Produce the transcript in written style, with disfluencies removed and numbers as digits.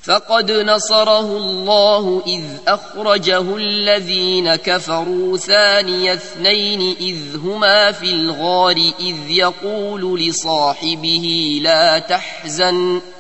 فقد نصره الله إذ أخرجه الذين كفروا ثاني اثنين إذ هما في الغار إذ يقول لصاحبه لا تحزن